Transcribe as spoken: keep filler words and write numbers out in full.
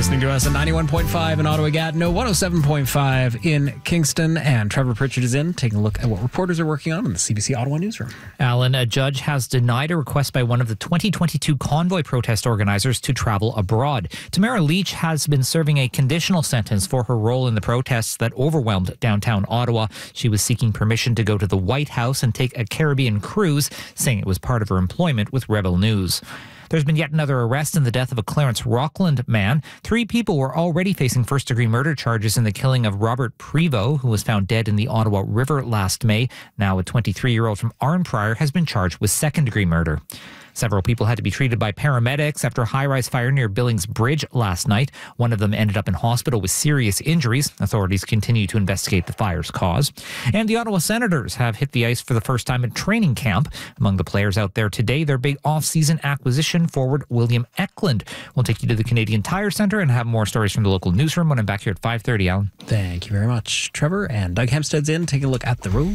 listening to us at ninety-one point five in Ottawa Gatineau, one oh seven point five in Kingston. And Trevor Pritchard is in, taking a look at what reporters are working on in the C B C Ottawa newsroom. Alan, a judge has denied a request by one of the twenty twenty-two convoy protest organizers to travel abroad. Tamara Leach has been serving a conditional sentence for her role in the protests that overwhelmed downtown Ottawa. She was seeking permission to go to the White House and take a Caribbean cruise, saying it was part of her employment with Rebel News. There's been yet another arrest in the death of a Clarence Rockland man. Three people were already facing first-degree murder charges in the killing of Robert Prevost, who was found dead in the Ottawa River last May. Now a twenty-three-year-old from Arnprior has been charged with second-degree murder. Several people had to be treated by paramedics after a high-rise fire near Billings Bridge last night. One of them ended up in hospital with serious injuries. Authorities continue to investigate the fire's cause. And the Ottawa Senators have hit the ice for the first time at training camp. Among the players out there today, their big off-season acquisition, forward William Eklund. We'll take you to the Canadian Tire Centre and have more stories from the local newsroom when I'm back here at five thirty, Alan. Thank you very much, Trevor. And Doug Hempstead's in, taking a look at the road.